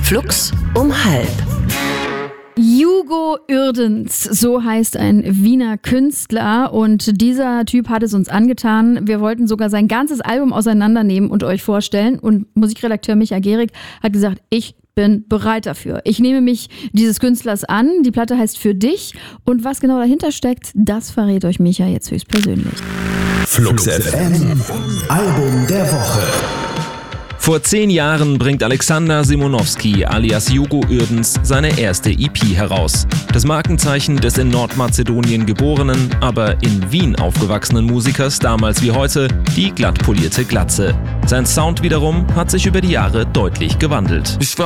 Flux um 12:30. Hugo Uerdens, so heißt ein Wiener Künstler, und dieser Typ hat es uns angetan. Wir wollten sogar sein ganzes Album auseinandernehmen und euch vorstellen, und Musikredakteur Micha Gehrig hat gesagt, ich bin bereit dafür. Ich nehme mich dieses Künstlers an. Die Platte heißt Für dich, und was genau dahinter steckt, das verrät euch Micha jetzt höchstpersönlich. Flux FM, Album der Woche. Vor 10 Jahren bringt Alexander Simonowski alias Hugo Uerdens seine erste EP heraus. Das Markenzeichen des in Nordmazedonien geborenen, aber in Wien aufgewachsenen Musikers, damals wie heute, die glatt polierte Glatze. Sein Sound wiederum hat sich über die Jahre deutlich gewandelt.